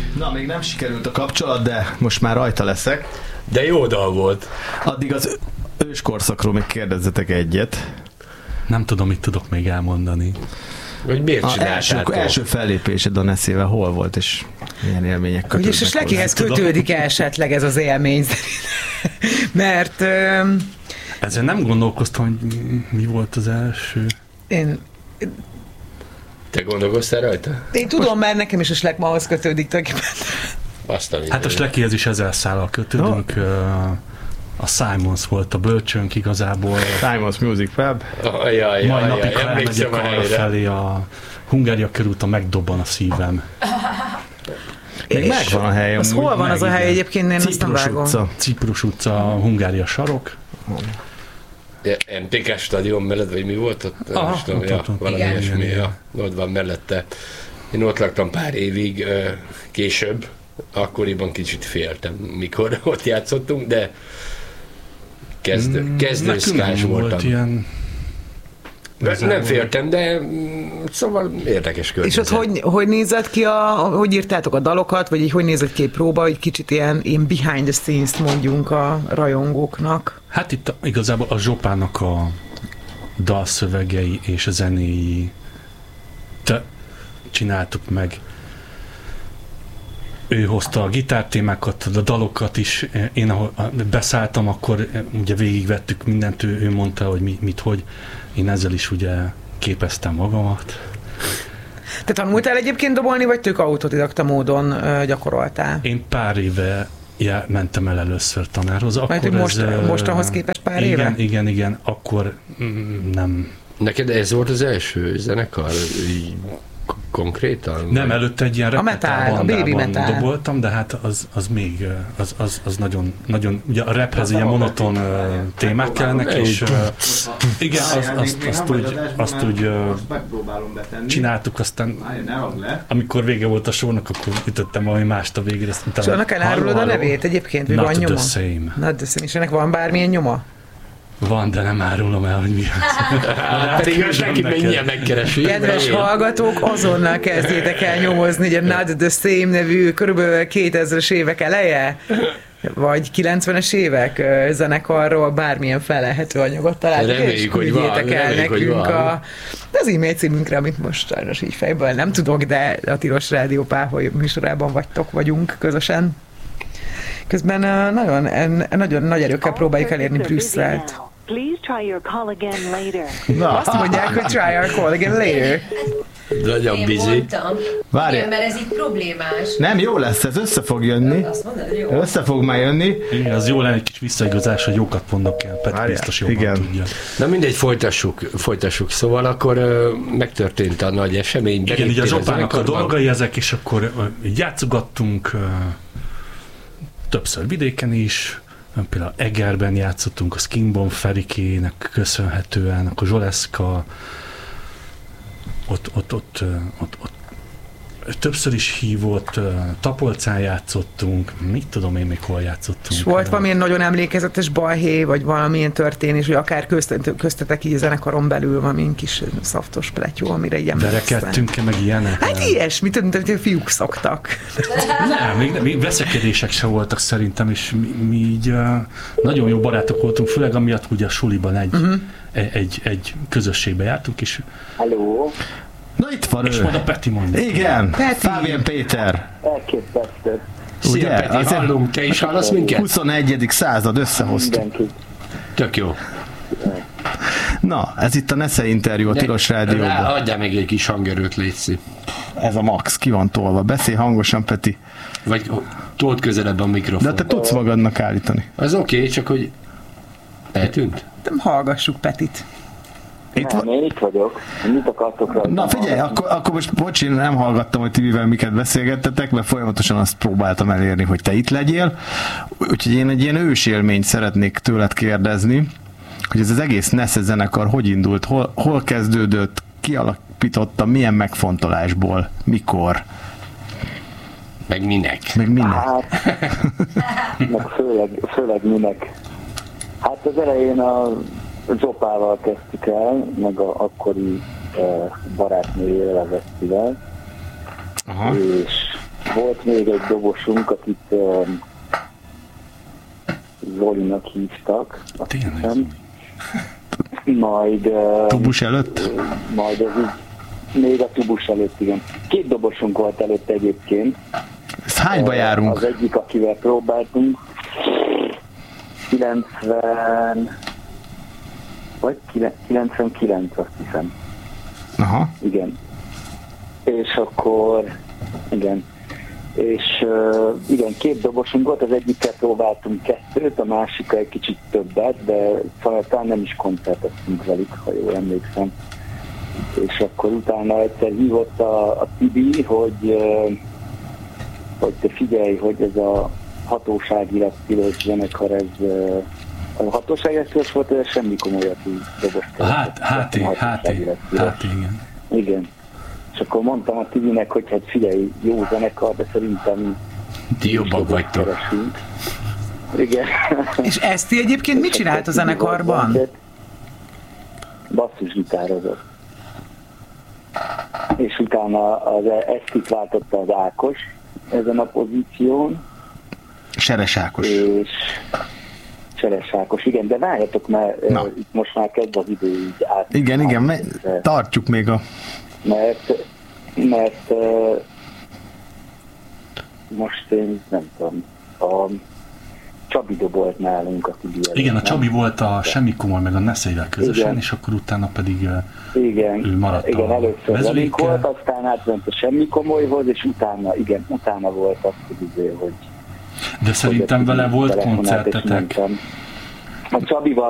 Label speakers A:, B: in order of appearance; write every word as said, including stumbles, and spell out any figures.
A: Na, még nem sikerült a kapcsolat, de most már rajta leszek.
B: De jó dal volt.
A: Addig az őskorszakról még kérdezzetek egyet.
C: Nem tudom, mit tudok még elmondani.
B: Hogy miért
A: A első, első fellépésed a Neszével hol volt, és milyen élmények kötődnek?
D: És Slekihez kötődik esetleg ez az élmény, mert... Um,
C: Ezzel nem gondolkoztam, hogy mi volt az első.
D: Én...
B: Te gondolkoztál rajta?
D: Én tudom, most... mert nekem is a Slekmahoz kötődik tulajdonképpen.
C: Hát a Slekihez is ezzel szállal kötődünk. No. A Simons volt a bölcsönk igazából.
A: Simons Music Web.
B: Oh, jaj,
C: Mai
B: jaj,
C: napig,
B: jaj,
C: ha elmegyek arra felé, a Hungária körúton megdobban a szívem.
A: Még megvan a hely.
D: Az hol van az a hely egyébként? Én azt nem vágom.
A: utca.
C: Ciprus utca, Hungária sarok.
B: em té ká stadion mellett, vagy mi volt ott?
C: Aha,
B: most tudom,
C: ott,
B: ja,
C: ott, ott.
B: valami ilyesmi, ja, ott van mellette. Én ott laktam pár évig később, akkoriban kicsit féltem, mikor ott játszottunk, de kezdő, kezdőszkás voltam.
C: Volt ilyen...
B: Nem féltem, de szóval érdekes környezet.
D: És ott hogy, hogy nézett ki, a, hogy írtátok a dalokat, vagy így hogy nézett ki egy próba, hogy kicsit ilyen, ilyen behind the scenes-t mondjunk a rajongóknak?
C: Hát itt igazából a Zsopának a dalszövegei és a zenéi te csináltuk meg. Ő hozta a gitártémákat, a dalokat is. Én ahol beszálltam, akkor ugye végigvettük mindent, ő, ő mondta, hogy mi, mit, hogy. Én ezzel is ugye képeztem magamat.
D: Te tanultál egyébként dobolni, vagy tök autodidakta módon uh, gyakoroltál?
C: Én pár éve já, mentem el először tanárhoz. Akkor
D: Majd, most,
C: ez,
D: most ahhoz képest pár
C: igen,
D: éve?
C: Igen, igen, akkor mm, nem.
B: Neked ez volt az első zenekar? Így konkrétan?
C: Nem, előtte egy ilyen
D: a metal, a baby metal.
C: Doboltam, de hát az, az még, az, az, az nagyon, nagyon, ugye a raphez ilyen monoton uh, témák kellnek, és uh, igen, az, azt, azt úgy, azt úgy uh, csináltuk, aztán amikor vége volt a sónak, akkor ütöttem valami mást a végére.
D: És annak elárulod a nevét egyébként, hogy van nyoma?
C: Not the same.
D: Not the same. És ennek van bármilyen nyoma?
C: Van, de nem árulom el, hogy mi az.
B: Pedig most neki mennyien megkeresi.
D: Kedves hallgatók, azonnal kezdjétek el nyomozni, hogy a Not the Same nevű körülbelül kétezres évek eleje, vagy kilencvenes évek zenekarról bármilyen felelhető anyagot találtok, és küldjétek el nekünk a, az e-mail címünkre, amit most sajnos így fejből nem tudok, de a Tilos Rádió Páholy műsorában vagytok, vagyunk közösen. Közben nagyon, nagyon nagy erőkkel próbáljuk elérni Brüsszelt. Azt mondják, hogy try our call again later.
B: Nagyon busy.
E: Várjál. Mert ez így problémás.
A: Nem, jó lesz, ez össze fog jönni. Össze fog már jönni.
C: Igen, az jó lenne egy kis visszaigazás, hogy jókat mondok el. Peti biztos jobban igen. tudja.
B: Na mindegy, folytassuk, folytassuk. Szóval akkor uh, megtörtént a nagy esemény.
C: Igen, ugye a Zsopának a dolgai ezek, és akkor uh, játszogattunk uh, többször vidéken is, például Egerben játszottunk a Skinbomb Ferikének köszönhetően, akkor Zsoleszka, ott, ott, ott, ott, ott többször is hívott, Tapolcán játszottunk, mit tudom én még hol játszottunk.
D: És volt valamilyen nagyon emlékezetes balhé, vagy valamilyen történés, hogy akár köztet, köztetek így a zenekaron belül valamilyen kis szaftos pletyó, amire így emlékeztem.
C: Verekedtünk-e meg ilyenek?
D: Hát ilyesmi, tudom, hogy a fiúk szoktak.
C: Nem, még, még veszekedések se voltak szerintem, és mi, mi így uh, nagyon jó barátok voltunk, főleg amiatt, hogy a suliban egy, uh-huh. egy, egy, egy közösségbe jártunk, és
F: Hello.
A: Na itt van
C: és
A: ő.
C: majd a Peti mondja.
A: Igen, Fábián Péter.
F: Elképesztő.
B: Szia Peti, hallunk, te is hallasz minket?
A: huszonegyedik század, összehoztuk.
F: Mindenki.
B: Tök jó.
A: Na, ez itt a Nesze interjú a Tilos Rádióban.
B: Adjál még egy kis hangerőt, létszi.
A: Ez a max, ki van tolva. Beszélj hangosan, Peti.
B: Vagy told közelebb a mikrofon.
A: De te tudsz magadnak állítani.
B: Az oké, okay, csak hogy eltűnt.
D: Nem hallgassuk Petit.
A: Itt
F: nem, én itt vagyok. Mit akartok rá?
A: Na figyelj, akkor, akkor most bocsi, nem hallgattam, hogy ti mivel miket beszélgettetek, mert folyamatosan azt próbáltam elérni, hogy te itt legyél. Úgyhogy én egy ilyen ősélményt szeretnék tőled kérdezni, hogy ez az egész Nesze zenekar hogy indult, hol, hol kezdődött, ki alapította, milyen megfontolásból, mikor?
B: Meg minek?
A: Meg minek?
F: Hát, meg főleg, főleg minek. Hát az elején a Zsopával kezdtük el, meg a akkori uh, barátnőjével, a Vesztivel.
A: Aha.
F: És volt még egy dobosunk, akit uh, Zolinak hívtak.
C: Tényleg?
F: Majd... Uh,
A: tubus előtt?
F: Uh, majd ez így, még a tubus előtt, igen. Két dobosunk volt előtt egyébként.
A: Ezt hányba uh, járunk?
F: Az egyik, akivel próbáltunk, kilencven... vagy kilencvenkilenc, azt hiszem.
A: Aha.
F: Igen. És akkor, igen, és uh, igen, két dobosunk volt, az egyikkel próbáltunk kettőt, a másikkal egy kicsit többet, de szóval talán nem is koncerteztünk velük, ha jól emlékszem. És akkor utána egyszer hívott a, a Tibi, hogy, uh, hogy te figyelj, hogy ez a hatóságilag tilos zenekar, ez uh, a hatóságilag tilos volt, ez semmi komolyat dobos.
C: Hát, hát, hát, hát, igen.
F: Igen. És akkor mondtam a Tibinek, hogy hát figyelj, jó zenekar, de szerintem
B: ti jobbak vagytok.
F: Keresünk. Igen.
D: És ezt ti egyébként mit csinált a zenekarban?
F: Basszusgitározott. És utána az Esztit váltotta az Ákos ezen a pozíción.
A: Seres Ákos.
F: És Seres Ákos, igen, de várjatok, mert uh, itt most már kezd az idő így át.
A: Igen, igen, me- tartjuk még a...
F: Mert, mert uh, most én nem tudom, a Csabi dobolt nálunk a Tibi előtt.
C: Igen, a Csabi nem? Volt a Semmi Komoly meg a Neszével közösen, igen. És akkor utána pedig
F: igen,
C: ő maradt
F: igen,
C: a
F: először velük volt, aztán átment a Semmi Komolyhoz, és utána, igen, utána volt az, hogy...
C: De szerintem vele volt koncertetek.
F: A Csabival